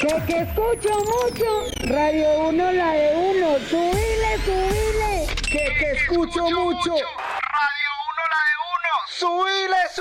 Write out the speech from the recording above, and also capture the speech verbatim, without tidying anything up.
Que que escucho mucho, Radio Uno la de uno, subile, subile. Que que escucho mucho, Radio Uno la de uno, subile, subile.